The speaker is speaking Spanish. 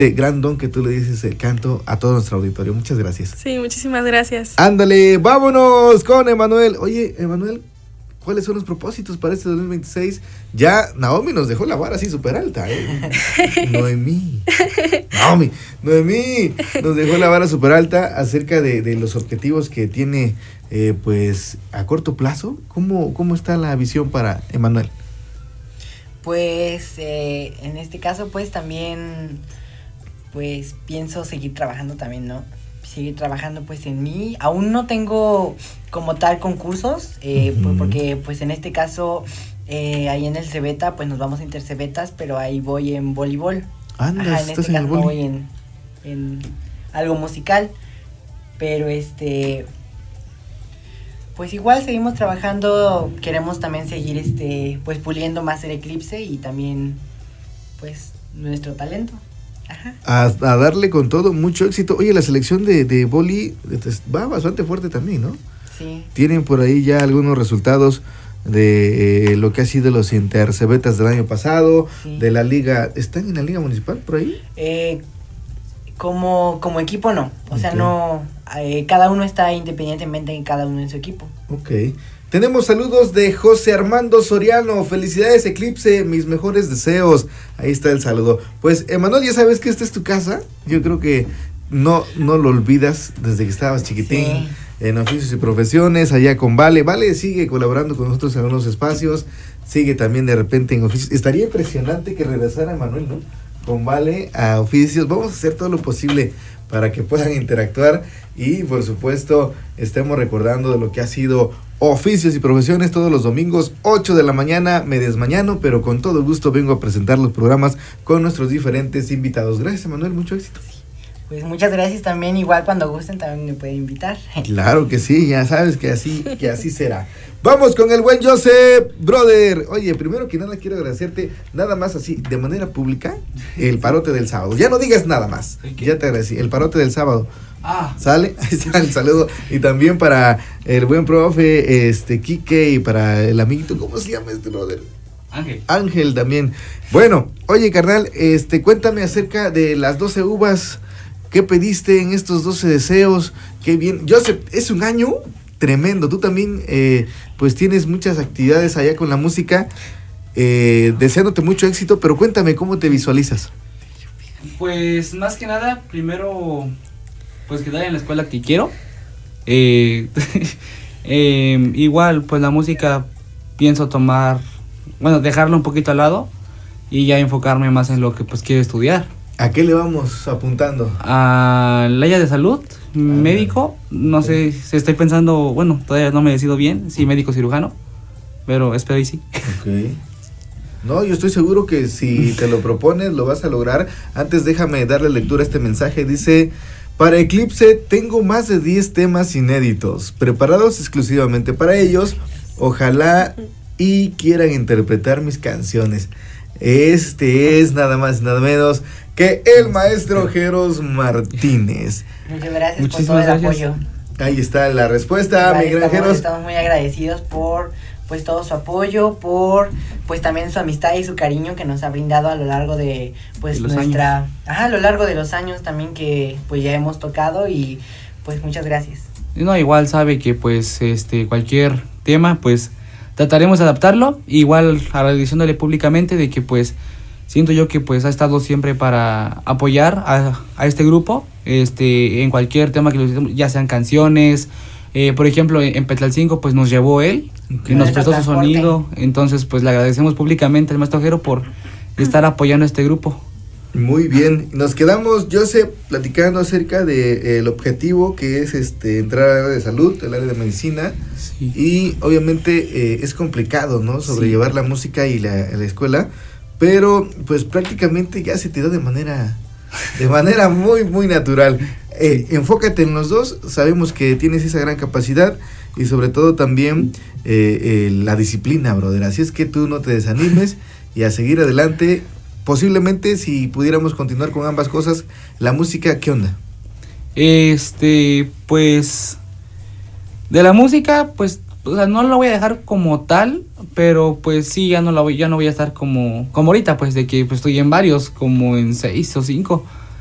gran don que tú le dices el canto a todo nuestro auditorio. Muchas gracias. Sí, muchísimas gracias. Ándale, vámonos con Emanuel. Oye, Emanuel, ¿cuáles son los propósitos para este 2026? Ya Naomi nos dejó la vara así súper alta, Noemí nos dejó la vara súper alta acerca de los objetivos que tiene, pues, a corto plazo. ¿Cómo está la visión para Emanuel? Pues, en este caso, pues, también, pues, pienso seguir trabajando también, ¿no? Seguir trabajando, pues, en mí. Aún no tengo como tal concursos, pues, porque, pues, en este caso, ahí en el Cebeta, pues, nos vamos a Intercebetas, pero ahí voy en voleibol. Andas, en este caso no voy en algo musical, pero pues igual seguimos trabajando, queremos también seguir pues puliendo más el Eclipse y también pues nuestro talento. Ajá. A darle con todo, mucho éxito. Oye, la selección de voli va bastante fuerte también, ¿no? Sí. Tienen por ahí ya algunos resultados de lo que ha sido los Intercebetas del año pasado, sí, de la liga. ¿Están en la liga municipal por ahí? Como equipo no, o sea, no, cada uno está independientemente en cada uno en su equipo. Ok. Tenemos saludos de José Armando Soriano. Felicidades, Eclipse, mis mejores deseos. Ahí está el saludo. Pues, Emanuel, ya sabes que esta es tu casa. Yo creo que no lo olvidas desde que estabas chiquitín. Sí. En Oficios y Profesiones, allá con Vale. Vale sigue colaborando con nosotros en algunos espacios. Sigue también de repente en Oficios. Estaría impresionante que regresara Emanuel, ¿no? Con Vale a Oficios. Vamos a hacer todo lo posible para que puedan interactuar y, por supuesto, estemos recordando de lo que ha sido Oficios y Profesiones todos los domingos, 8 de la mañana. Me desmañano, pero con todo gusto vengo a presentar los programas con nuestros diferentes invitados. Gracias, Emanuel, mucho éxito. Pues muchas gracias también, igual cuando gusten también me pueden invitar. Claro que sí, ya sabes que así será. Vamos con el buen Joseph, brother. Oye, primero que nada quiero agradecerte, nada más así, de manera pública, el parote del sábado. Ya no digas nada más, ya te agradecí, el parote del sábado. ¿Sale? Ahí está el saludo. Y también para el buen profe, Quique, y para el amiguito, ¿cómo se llama este brother? Ángel también. Bueno, oye, carnal, cuéntame acerca de las 12 uvas. ¿Qué pediste en estos 12 deseos? Qué bien. Joseph, es un año tremendo. Tú también, pues tienes muchas actividades allá con la música. Deseándote mucho éxito, pero cuéntame cómo te visualizas. Pues más que nada, primero, pues quedar en la escuela que quiero. Igual, pues la música pienso dejarlo un poquito al lado y ya enfocarme más en lo que pues quiero estudiar. ¿A qué le vamos apuntando? A la área de salud, médico, no sé, si estoy pensando, todavía no me decido bien, si médico cirujano, pero espero y sí. Ok. No, yo estoy seguro que si te lo propones, lo vas a lograr. Antes déjame darle lectura a este mensaje, dice: para Eclipse tengo más de 10 temas inéditos, preparados exclusivamente para ellos, ojalá y quieran interpretar mis canciones. Es nada más y nada menos que el maestro Jeros Martínez. Muchas gracias por todo el apoyo. Ahí está la respuesta, mi gran Jeros. Estamos muy agradecidos por pues todo su apoyo, por pues también su amistad y su cariño que nos ha brindado a lo largo de pues a lo largo de los años también que pues ya hemos tocado, y pues muchas gracias. No, igual sabe que pues cualquier tema pues trataremos de adaptarlo, igual agradeciéndole públicamente de que pues siento yo que pues ha estado siempre para apoyar a este grupo, en cualquier tema que lo hicimos, ya sean canciones, por ejemplo en Petlalcingo pues nos llevó él, y nos prestó su sonido, entonces pues le agradecemos públicamente al maestro Jero por estar apoyando a este grupo. Muy bien, nos quedamos, Joseph, platicando acerca de el objetivo que es entrar al área de salud, el área de medicina, sí. Y obviamente es complicado, ¿no? Sobrellevar sí. La música y la escuela, pero pues prácticamente ya se te da de manera muy muy natural. Enfócate en los dos, sabemos que tienes esa gran capacidad y sobre todo también la disciplina, brother, así es que tú no te desanimes y a seguir adelante. Posiblemente si pudiéramos continuar con ambas cosas, la música, ¿qué onda? Pues de la música, pues, o sea, no lo voy a dejar como tal, pero pues sí, ya no voy a estar como ahorita, pues, de que pues, estoy en varios, como en 6 o 5.